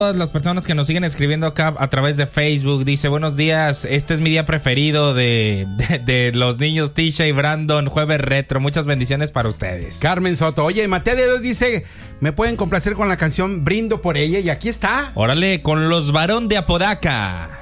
Todas las personas que nos siguen escribiendo acá a través de Facebook. Dice, buenos días, este es mi día preferido de los niños Tisha y Brandon, jueves retro. Muchas bendiciones para ustedes. Carmen Soto. Oye, Mateo de Dios dice, me pueden complacer con la canción Brindo por ella, y aquí está. Órale, con los Varón de Apodaca.